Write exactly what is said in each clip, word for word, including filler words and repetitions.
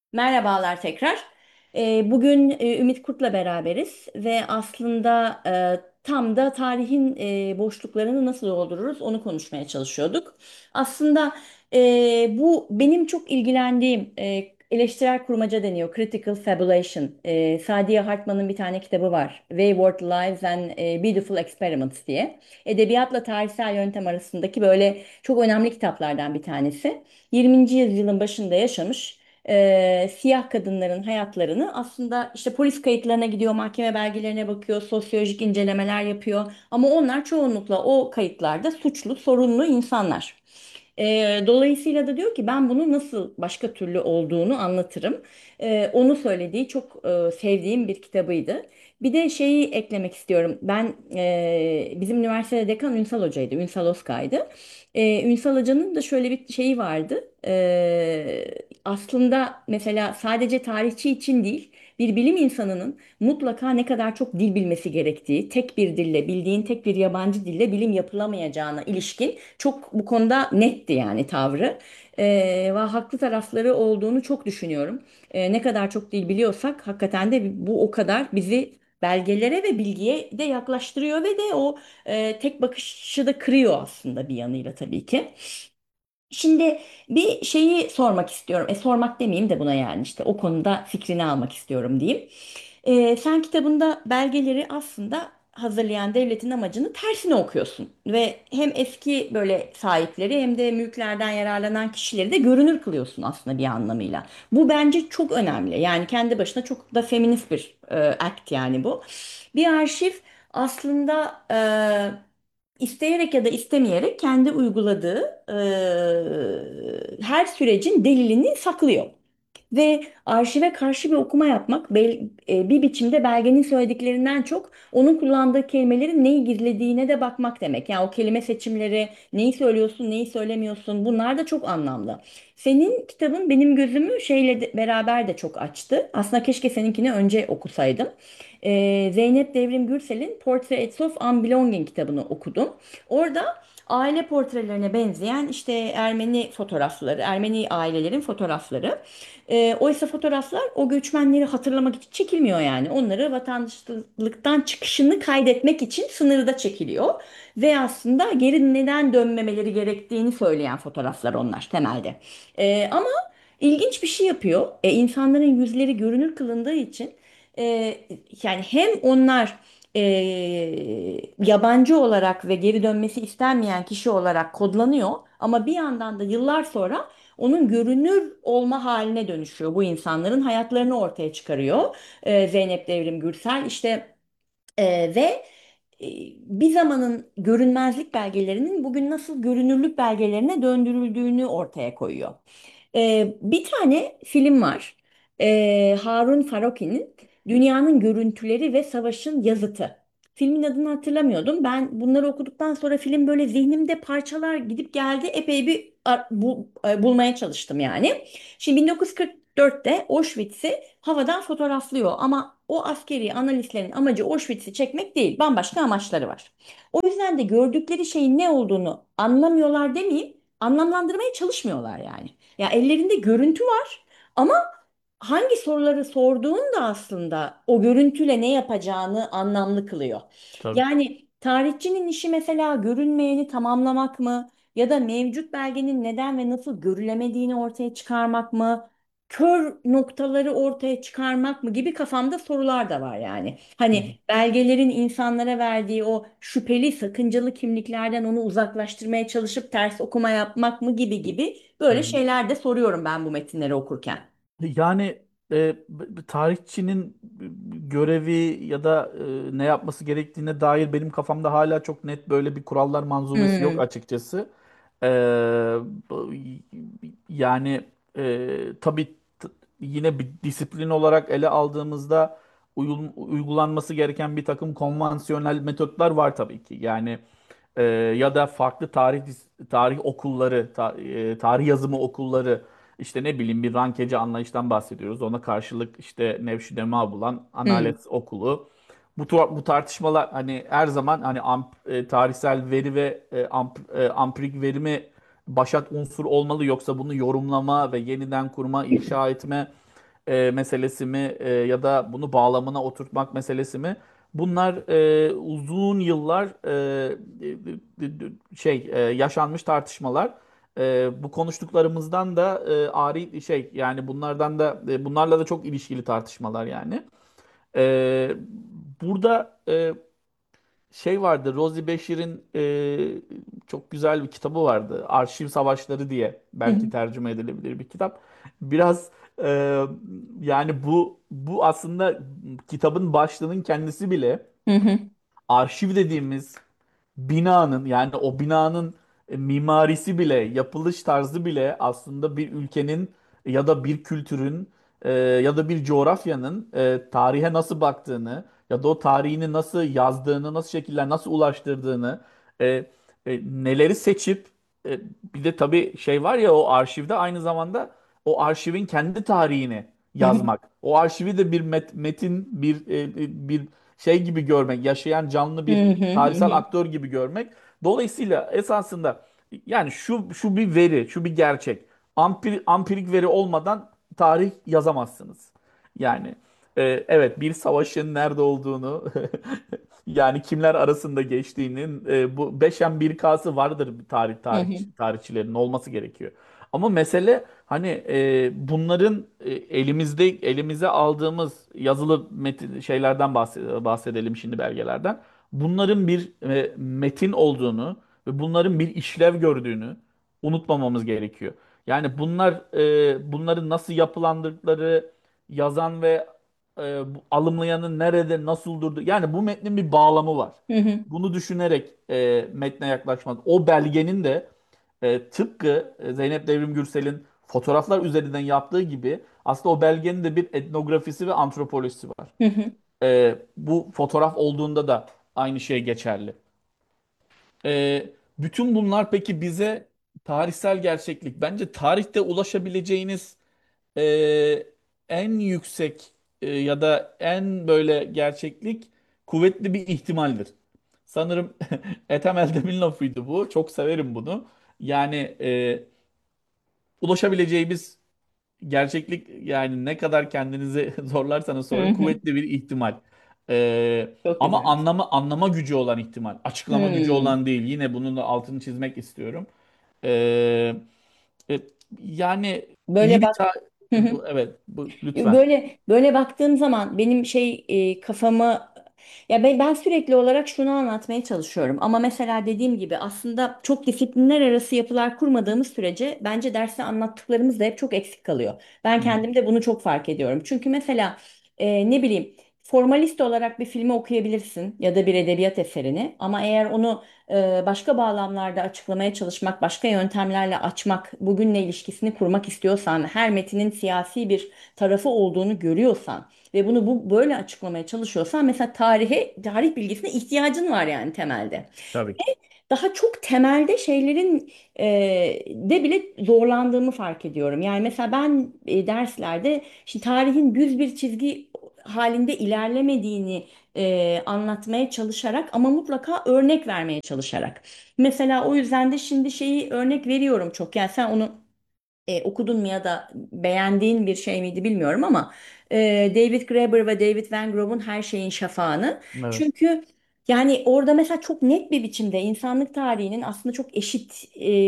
Merhabalar tekrar. Ee, Bugün e, Ümit Kurt'la beraberiz ve aslında e, tam da tarihin e, boşluklarını nasıl doldururuz onu konuşmaya çalışıyorduk. Aslında e, bu benim çok ilgilendiğim e, eleştirel kurmaca deniyor. Critical Fabulation. E, Sadiye Hartman'ın bir tane kitabı var. Wayward Lives and e, Beautiful Experiments diye. Edebiyatla tarihsel yöntem arasındaki böyle çok önemli kitaplardan bir tanesi. yirminci yüzyılın başında yaşamış e, siyah kadınların hayatlarını aslında işte polis kayıtlarına gidiyor, mahkeme belgelerine bakıyor, sosyolojik incelemeler yapıyor. Ama onlar çoğunlukla o kayıtlarda suçlu, sorunlu insanlar. E, dolayısıyla da diyor ki ben bunu nasıl başka türlü olduğunu anlatırım. E, onu söylediği çok e, sevdiğim bir kitabıydı. Bir de şeyi eklemek istiyorum. Ben e, bizim üniversitede dekan Ünsal Hoca'ydı, Ünsal Özkay'dı. E, Ünsal Hoca'nın da şöyle bir şeyi vardı. E, aslında mesela sadece tarihçi için değil, bir bilim insanının mutlaka ne kadar çok dil bilmesi gerektiği, tek bir dille, bildiğin tek bir yabancı dille bilim yapılamayacağına ilişkin çok bu konuda netti yani tavrı. Ee, ve haklı tarafları olduğunu çok düşünüyorum. Ee, ne kadar çok dil biliyorsak hakikaten de bu o kadar bizi belgelere ve bilgiye de yaklaştırıyor ve de o e, tek bakışı da kırıyor aslında bir yanıyla tabii ki. Şimdi bir şeyi sormak istiyorum. E sormak demeyeyim de buna yani işte o konuda fikrini almak istiyorum diyeyim. E, sen kitabında belgeleri aslında hazırlayan devletin amacını tersine okuyorsun. Ve hem eski böyle sahipleri hem de mülklerden yararlanan kişileri de görünür kılıyorsun aslında bir anlamıyla. Bu bence çok önemli. Yani kendi başına çok da feminist bir e, act yani bu. Bir arşiv aslında isteyerek ya da istemeyerek kendi uyguladığı e, her sürecin delilini saklıyor. Ve arşive karşı bir okuma yapmak bel- e, bir biçimde belgenin söylediklerinden çok onun kullandığı kelimelerin neyi gizlediğine de bakmak demek. Yani o kelime seçimleri, neyi söylüyorsun, neyi söylemiyorsun bunlar da çok anlamlı. Senin kitabın benim gözümü şeyle de- beraber de çok açtı. Aslında keşke seninkini önce okusaydım. Ee, Zeynep Devrim Gürsel'in Portraits of Unbelonging kitabını okudum. Orada aile portrelerine benzeyen işte Ermeni fotoğrafları, Ermeni ailelerin fotoğrafları. E, oysa fotoğraflar o göçmenleri hatırlamak için çekilmiyor yani. Onları vatandaşlıktan çıkışını kaydetmek için sınırda çekiliyor. Ve aslında geri neden dönmemeleri gerektiğini söyleyen fotoğraflar onlar temelde. E, ama ilginç bir şey yapıyor. E, insanların yüzleri görünür kılındığı için e, yani hem onlar e, yabancı olarak ve geri dönmesi istenmeyen kişi olarak kodlanıyor ama bir yandan da yıllar sonra onun görünür olma haline dönüşüyor. Bu insanların hayatlarını ortaya çıkarıyor. E, Zeynep Devrim Gürsel işte e, ve e, bir zamanın görünmezlik belgelerinin bugün nasıl görünürlük belgelerine döndürüldüğünü ortaya koyuyor. E, bir tane film var. E, Harun Farok'in Dünyanın Görüntüleri ve Savaşın Yazıtı. Filmin adını hatırlamıyordum. Ben bunları okuduktan sonra film böyle zihnimde parçalar gidip geldi. Epey bir ar- bu, e, bulmaya çalıştım yani. Şimdi bin dokuz yüz kırk dörtte Auschwitz'i havadan fotoğraflıyor ama o askeri analistlerin amacı Auschwitz'i çekmek değil, bambaşka amaçları var. O yüzden de gördükleri şeyin ne olduğunu anlamıyorlar demeyeyim, anlamlandırmaya çalışmıyorlar yani. Ya ellerinde görüntü var ama hangi soruları sorduğun da aslında o görüntüyle ne yapacağını anlamlı kılıyor. Tabii. Yani tarihçinin işi mesela görünmeyeni tamamlamak mı ya da mevcut belgenin neden ve nasıl görülemediğini ortaya çıkarmak mı? Kör noktaları ortaya çıkarmak mı gibi kafamda sorular da var yani. Hı Hani hı. belgelerin insanlara verdiği o şüpheli, sakıncalı kimliklerden onu uzaklaştırmaya çalışıp ters okuma yapmak mı gibi gibi Hı böyle hı. şeyler de soruyorum ben bu metinleri okurken. Yani e, b- b- tarihçinin görevi ya da e, ne yapması gerektiğine dair benim kafamda hala çok net böyle bir kurallar manzumesi yok Hmm, açıkçası. E, bu- Yani e, tabii t- yine bir disiplin olarak ele aldığımızda uyul- uygulanması gereken bir takım konvansiyonel metotlar var tabii ki. Yani e, ya da farklı tarih dis- tarih okulları, ta- e, tarih yazımı okulları, işte ne bileyim bir rankeci anlayıştan bahsediyoruz. Ona karşılık işte Nevşin Mabul'un hmm, Anales Okulu. Bu tu- bu tartışmalar hani her zaman hani amp, e, tarihsel veri ve e, amp, e, ampirik veri mi başat unsur olmalı, yoksa bunu yorumlama ve yeniden kurma, inşa etme. e, meselesi mi, e, ya da bunu bağlamına oturtmak meselesi mi? Bunlar e, uzun yıllar e, e, e, şey e, yaşanmış tartışmalar. E, bu konuştuklarımızdan da e, ari şey yani bunlardan da e, bunlarla da çok ilişkili tartışmalar yani. E, burada e, şey vardı, Rosie Beşir'in e, çok güzel bir kitabı vardı. Arşiv Savaşları diye Hı belki tercüme edilebilir bir kitap. Biraz e, yani bu bu aslında kitabın başlığının kendisi bile hı hı arşiv dediğimiz binanın, yani o binanın e, mimarisi bile, yapılış tarzı bile aslında bir ülkenin ya da bir kültürün e, ya da bir coğrafyanın e, tarihe nasıl baktığını ya da o tarihini nasıl yazdığını, nasıl şekiller, nasıl ulaştırdığını, e, e, neleri seçip e, bir de tabii şey var ya, o arşivde aynı zamanda o arşivin kendi tarihini hı hı yazmak. O arşivi de bir met- metin, bir e, e, bir şey gibi görmek, yaşayan canlı hı bir hı tarihsel hı aktör gibi görmek. Dolayısıyla esasında yani şu şu bir veri, şu bir gerçek. Ampir, ampirik veri olmadan tarih yazamazsınız. Yani e, evet, bir savaşın nerede olduğunu yani kimler arasında geçtiğinin e, bu beşen bir kası vardır tarih hı tarih hı tarihçilerin olması gerekiyor. Ama mesele hani e, bunların e, elimizde elimize aldığımız yazılı metin şeylerden bahse- bahsedelim şimdi, belgelerden. Bunların bir e, metin olduğunu ve bunların bir işlev gördüğünü unutmamamız gerekiyor. Yani bunlar e, bunların nasıl yapılandıkları, yazan ve e, bu alımlayanın nerede nasıl durduğu, yani bu metnin bir bağlamı var. hı hı. Bunu düşünerek e, metne yaklaşmak. O belgenin de e, tıpkı e, Zeynep Devrim Gürsel'in fotoğraflar üzerinden yaptığı gibi aslında o belgenin de bir etnografisi ve antropolojisi var. Hı hı. E, bu fotoğraf olduğunda da aynı şey geçerli. E, bütün bunlar peki bize tarihsel gerçeklik. Bence tarihte ulaşabileceğiniz e, en yüksek e, ya da en böyle gerçeklik kuvvetli bir ihtimaldir. Sanırım Ethem Eldemir'in lafıydı bu. Çok severim bunu. Yani e, ulaşabileceğimiz gerçeklik, yani ne kadar kendinizi zorlarsanız Hı sorun, hı. kuvvetli bir ihtimal. Ee, Çok ama güzelmiş. anlama anlama gücü olan ihtimal. Açıklama gücü Hmm. olan değil. Yine bunun da altını çizmek istiyorum. Ee, e, yani iyi Böyle bir bak. ta Hı hı. bu, evet, bu lütfen. Böyle böyle baktığım zaman benim şey e, kafamı ya ben, ben sürekli olarak şunu anlatmaya çalışıyorum ama mesela dediğim gibi aslında çok disiplinler arası yapılar kurmadığımız sürece bence derste anlattıklarımız da hep çok eksik kalıyor. Ben Hı hı. kendim de bunu çok fark ediyorum. Çünkü mesela e, ne bileyim formalist olarak bir filmi okuyabilirsin ya da bir edebiyat eserini ama eğer onu e, başka bağlamlarda açıklamaya çalışmak, başka yöntemlerle açmak, bugünle ilişkisini kurmak istiyorsan, her metinin siyasi bir tarafı olduğunu görüyorsan ve bunu bu böyle açıklamaya çalışıyorsan mesela tarihe, tarih bilgisine ihtiyacın var yani temelde. Tabii ki. Daha çok temelde şeylerin e, de bile zorlandığımı fark ediyorum. Yani mesela ben e, derslerde şimdi tarihin düz bir çizgi halinde ilerlemediğini e, anlatmaya çalışarak ama mutlaka örnek vermeye çalışarak. Mesela o yüzden de şimdi şeyi örnek veriyorum çok. Yani sen onu e, okudun mu ya da beğendiğin bir şey miydi bilmiyorum ama e, David Graeber ve David Van Grove'un Her Şeyin Şafağı'nı. Evet. Çünkü yani orada mesela çok net bir biçimde insanlık tarihinin aslında çok eşit,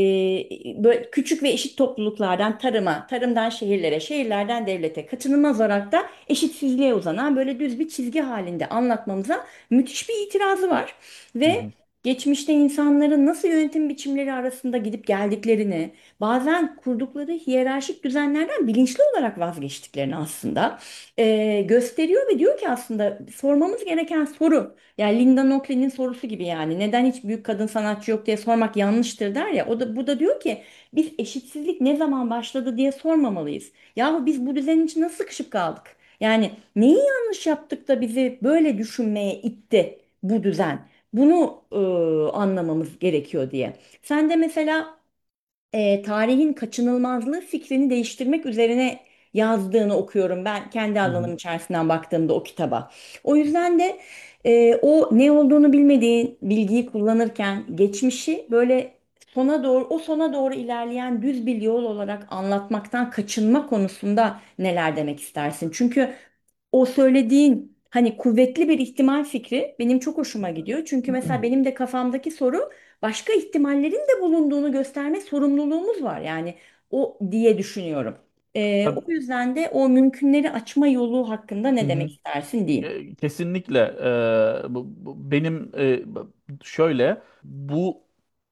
e, böyle küçük ve eşit topluluklardan tarıma, tarımdan şehirlere, şehirlerden devlete kaçınılmaz olarak da eşitsizliğe uzanan böyle düz bir çizgi halinde anlatmamıza müthiş bir itirazı var. Hı Ve hı. geçmişte insanların nasıl yönetim biçimleri arasında gidip geldiklerini, bazen kurdukları hiyerarşik düzenlerden bilinçli olarak vazgeçtiklerini aslında e, gösteriyor ve diyor ki aslında sormamız gereken soru, yani Linda Nochlini'nin sorusu gibi, yani neden hiç büyük kadın sanatçı yok diye sormak yanlıştır der ya, o da bu da diyor ki biz eşitsizlik ne zaman başladı diye sormamalıyız. Yahu biz bu düzenin içinde nasıl sıkışıp kaldık? Yani neyi yanlış yaptık da bizi böyle düşünmeye itti bu düzen? Bunu e, anlamamız gerekiyor diye. Sen de mesela e, tarihin kaçınılmazlığı fikrini değiştirmek üzerine yazdığını okuyorum ben kendi Hı hı. alanım içerisinden baktığımda o kitaba. O yüzden de e, o ne olduğunu bilmediğin bilgiyi kullanırken geçmişi böyle sona doğru, o sona doğru ilerleyen düz bir yol olarak anlatmaktan kaçınma konusunda neler demek istersin? Çünkü o söylediğin hani kuvvetli bir ihtimal fikri benim çok hoşuma gidiyor. Çünkü mesela benim de kafamdaki soru, başka ihtimallerin de bulunduğunu gösterme sorumluluğumuz var. Yani o diye düşünüyorum. Ee, o Tabii. yüzden de o mümkünleri açma yolu hakkında Hı ne demek hı. istersin diyeyim. E, Kesinlikle, e, bu, bu- benim, e, şöyle bu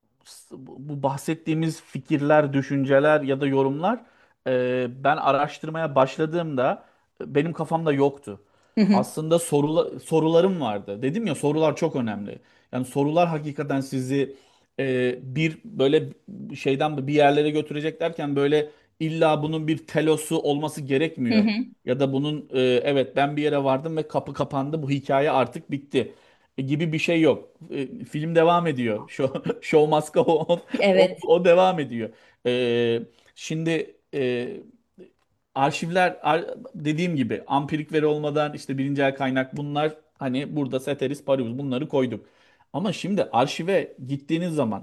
bu bahsettiğimiz fikirler, düşünceler ya da yorumlar, e, ben araştırmaya başladığımda e, benim kafamda yoktu. Hı hı, Aslında sorula, sorularım vardı. Dedim ya, sorular çok önemli. Yani sorular hakikaten sizi e, bir böyle şeyden bir yerlere götürecek derken, böyle illa bunun bir telosu olması hı gerekmiyor. hı. Ya da bunun, e, evet ben bir yere vardım ve kapı kapandı, bu hikaye artık bitti e, gibi bir şey yok. E, film devam ediyor. Show, show must go on. O, Evet. o devam ediyor. E, şimdi, e, arşivler, ar- dediğim gibi ampirik veri olmadan, işte birinci el kaynak, bunlar hani burada ceteris paribus, bunları koyduk. Ama şimdi arşive gittiğiniz zaman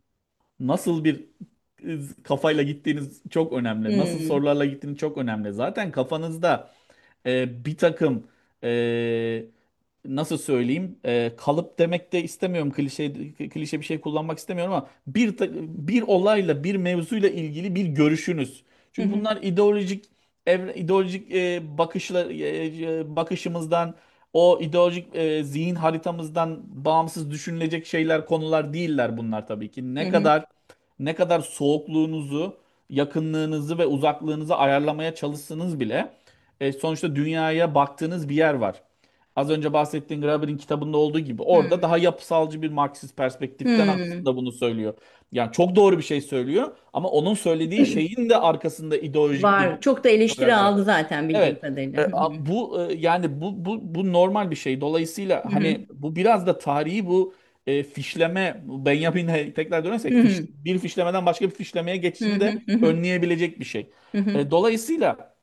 nasıl bir e, kafayla gittiğiniz çok önemli. Nasıl Hmm, sorularla gittiğiniz çok önemli. Zaten kafanızda e, bir takım, e, nasıl söyleyeyim, e, kalıp demek de istemiyorum, klişe klişe bir şey kullanmak istemiyorum, ama bir ta- bir olayla, bir mevzuyla ilgili bir görüşünüz. hı Çünkü hı, bunlar ideolojik evre, ideolojik e, bakışlar, e, e, bakışımızdan, o ideolojik e, zihin haritamızdan bağımsız düşünülecek şeyler, konular değiller bunlar tabii ki. hı Ne hı, kadar ne kadar soğukluğunuzu, yakınlığınızı ve uzaklığınızı ayarlamaya çalışsanız bile, e, sonuçta dünyaya baktığınız bir yer var. Az önce bahsettiğin Graeber'in kitabında olduğu gibi, orada hmm, daha yapısalcı bir Marksist perspektiften hmm. aslında bunu söylüyor. Yani çok doğru bir şey söylüyor, ama onun söylediği şeyin de arkasında ideolojik bir Var. Çok da eleştiri olarak var. aldı zaten bildiğim Evet. kadarıyla. E, Hı a- hı, bu e, yani bu bu bu normal bir şey. hı Dolayısıyla hı, hani bu biraz da tarihi, bu e, fişleme, bu Benjamin'e tekrar hı dönersek, fiş, hı, bir fişlemeden başka bir fişlemeye hı geçişini hı, de hı hı, önleyebilecek bir şey. hı hı. E, dolayısıyla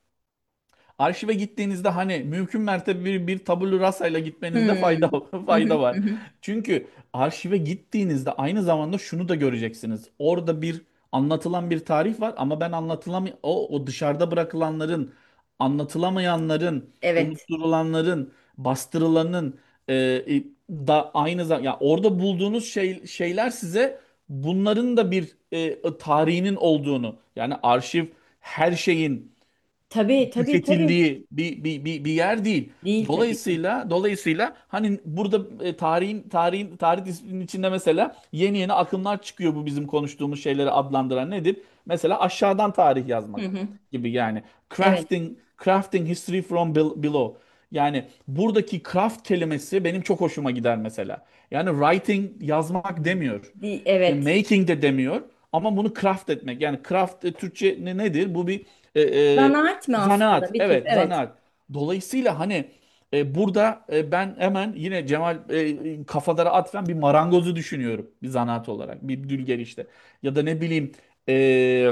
arşive gittiğinizde hani mümkün mertebe bir, bir tabula rasayla gitmenizde fayda Hmm, hı hı, fayda hı var. hı. Çünkü arşive gittiğinizde aynı zamanda şunu da göreceksiniz. Orada bir anlatılan bir tarih var, ama ben anlatılam o, o dışarıda bırakılanların, anlatılamayanların, Evet. unutturulanların, bastırılanın, e, e, da aynı zamanda, ya orada bulduğunuz şey şeyler size bunların da bir e, tarihinin olduğunu, yani arşiv her şeyin Tabii tabii tabii. tüketildiği bir, bir, bir, bir yer değil. Değil tabii ki. Dolayısıyla dolayısıyla hani burada, e, tarihin tarihin tarih disiplinin içinde mesela yeni yeni akımlar çıkıyor, bu bizim konuştuğumuz şeyleri adlandıran nedir? Mesela aşağıdan tarih Hı yazmak hı. gibi yani. Evet. Crafting crafting history from bel- below. Yani buradaki craft kelimesi benim çok hoşuma gider mesela. Yani writing, yazmak demiyor. Di- E, Evet. making de demiyor. Ama bunu craft etmek. Yani craft, e, Türkçe ne, nedir? Bu bir e, e, Zanaat mi aslında zanaat. bir tür? Evet, Evet. zanaat. Dolayısıyla hani e, burada, e, ben hemen yine Cemal, e, kafalara atfen bir marangozu düşünüyorum. Bir zanaat olarak. Bir dülger işte. Ya da ne bileyim, e,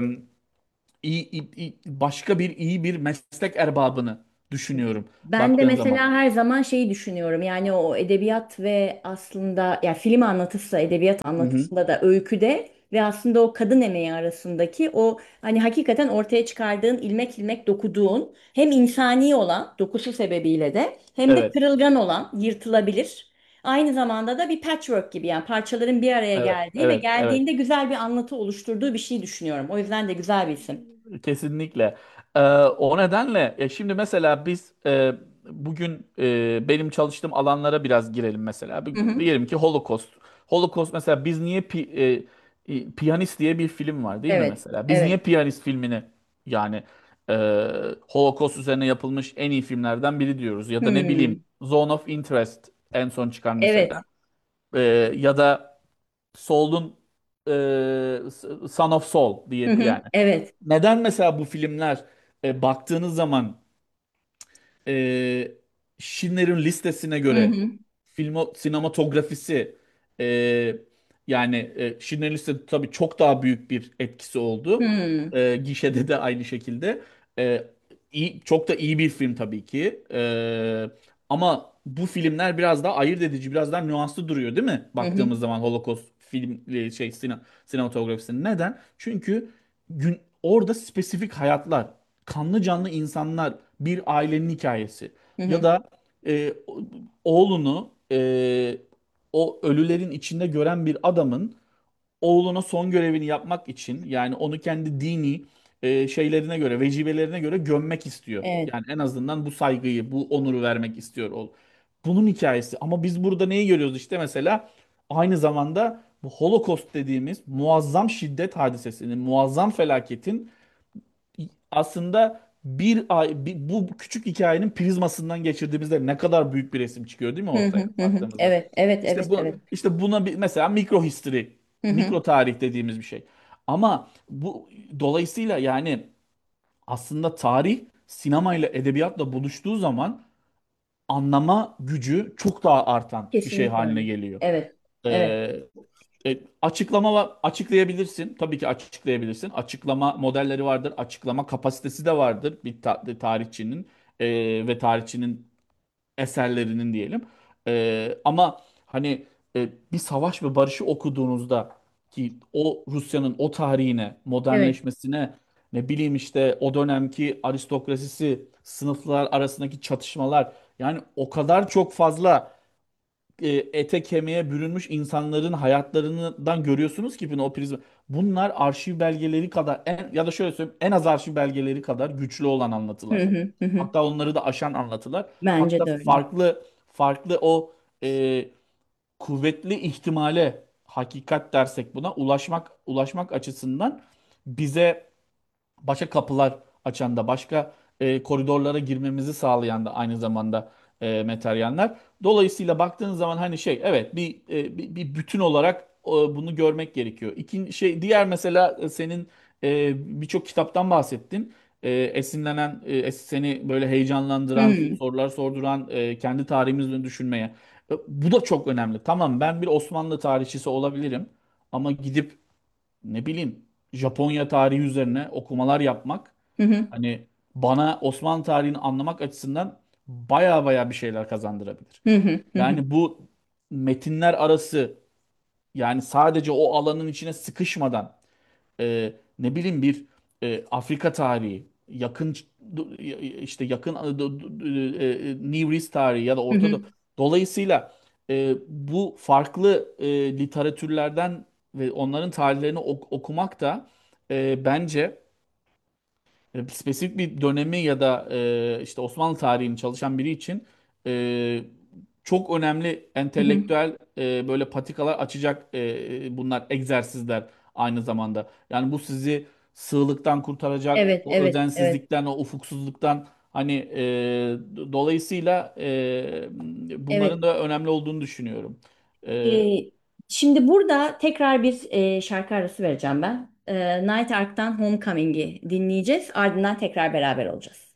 iyi, iyi- iyi- başka bir iyi bir meslek erbabını düşünüyorum. Ben de Baktığın zaman. mesela her zaman şeyi düşünüyorum. Yani o edebiyat ve aslında ya film anlatısı, edebiyat Hı hı. anlatısında da, öyküde ve aslında o kadın emeği arasındaki o hani hakikaten ortaya çıkardığın, ilmek ilmek dokuduğun, hem insani olan dokusu sebebiyle de hem de Evet. kırılgan olan, yırtılabilir. Aynı zamanda da bir patchwork gibi, yani parçaların bir araya Evet. geldiği ve Evet. Evet. geldiğinde güzel bir anlatı oluşturduğu bir şey düşünüyorum. O yüzden de güzel bir isim. Kesinlikle. Ee, o nedenle, e, şimdi mesela biz, e, bugün, e, benim çalıştığım alanlara biraz girelim mesela. Hı Bir- hı. Diyelim ki Holocaust. Holocaust mesela, biz niye pi, e, e, Piyanist diye bir film var değil mi Evet. mesela? Biz niye Evet. Piyanist filmini, yani e, Holocaust üzerine yapılmış en iyi filmlerden biri diyoruz. Ya da ne bileyim, Hmm. Zone of Interest en son çıkan Evet. mesela. E, ya da Saul'un, e, Son of Saul Hı diye hı. yani. Evet. Neden mesela bu filmler, e, baktığınız zaman, e, Schindler'in Listesi'ne Hı göre hı. filmo, sinematografisi, e, yani, e, Schindler'in Listesi tabii çok daha büyük bir etkisi oldu. Hmm. E, gişede de aynı şekilde. E, iyi, çok da iyi bir film tabii ki. E, ama bu filmler biraz daha ayırt edici, biraz daha nüanslı duruyor değil mi? Hı hı. Baktığımız zaman Holocaust film e, şey sine, sinematografisini. Neden? Çünkü gün orada spesifik hayatlar, kanlı canlı insanlar, bir ailenin hikayesi Hı ya hı. da e, oğlunu e, o ölülerin içinde gören bir adamın oğluna son görevini yapmak için, yani onu kendi dini e, şeylerine göre, vecibelerine göre gömmek istiyor. Evet. Yani en azından bu saygıyı, bu onuru vermek istiyor oğul. Bunun hikayesi. Ama biz burada neyi görüyoruz işte, mesela aynı zamanda bu Holocaust dediğimiz muazzam şiddet hadisesinin, muazzam felaketin aslında bir ay bir- bu küçük hikayenin prizmasından geçirdiğimizde ne kadar büyük bir resim çıkıyor değil mi Hı ortaya hı hı hı. baktığımızda? Evet, evet, İşte evet, bu evet. işte buna bir, mesela mikro history, Hı hı. mikro tarih dediğimiz bir şey. Ama bu dolayısıyla yani aslında tarih sinemayla edebiyatla buluştuğu zaman anlama gücü çok daha artan bir şey Kesinlikle haline öyle. geliyor. Evet, evet. Ee, e, açıklama va- açıklayabilirsin. Tabii ki açıklayabilirsin. Açıklama modelleri vardır. Açıklama kapasitesi de vardır bir ta- tarihçinin e, ve tarihçinin eserlerinin diyelim. Ee, ama hani e, bir Savaş ve Barış'ı okuduğunuzda ki o Rusya'nın o tarihine, Evet. modernleşmesine, ne bileyim işte o dönemki aristokrasisi, sınıflar arasındaki çatışmalar, yani o kadar çok fazla e, ete kemiğe bürünmüş insanların hayatlarından görüyorsunuz ki bunu, o prizma. Bunlar arşiv belgeleri kadar en, ya da şöyle söyleyeyim, en az arşiv belgeleri kadar güçlü olan Hı anlatılar. hı hı hı. Hatta onları da aşan anlatılar. Bence Hatta de öyle. farklı farklı o e, kuvvetli ihtimale, hakikat dersek buna, ulaşmak ulaşmak açısından bize başka kapılar açan da, başka e, koridorlara girmemizi sağlayan da aynı zamanda e, materyaller. Dolayısıyla baktığın zaman hani şey, evet, bir e, bir, bir bütün olarak e, bunu görmek gerekiyor. İkinci şey, diğer mesela e, senin e, birçok kitaptan bahsettin. E, esinlenen, e, es- seni böyle heyecanlandıran, Hı sorular sorduran, e, kendi tarihimizi düşünmeye. E, bu da çok önemli. Tamam, ben bir Osmanlı tarihçisi olabilirim ama gidip ne bileyim Japonya tarihi üzerine okumalar yapmak hı hı hani bana Osmanlı tarihini anlamak açısından baya baya bir şeyler kazandırabilir. hı hı hı hı. Yani bu metinler arası, yani sadece o alanın içine sıkışmadan e, ne bileyim bir e, Afrika tarihi, yakın işte yakın e, e, Near East tarihi ya da Hı Orta hı. Doğu. Dolayısıyla e, bu farklı e, literatürlerden ve onların tarihlerini ok- okumak da e, bence e, spesifik bir dönemi ya da e, işte Osmanlı tarihini çalışan biri için e, çok önemli Hı hı. entelektüel e, böyle patikalar açacak e, bunlar egzersizler aynı zamanda. Yani bu sizi sığlıktan kurtaracak, Evet, o evet, evet, özensizlikten, o ufuksuzluktan, hani e, dolayısıyla e, bunların evet. da önemli olduğunu düşünüyorum. E, Ee, Şimdi burada tekrar bir e, şarkı arası vereceğim ben. Ee, Night Ark'tan Homecoming'i dinleyeceğiz. Ardından tekrar beraber olacağız.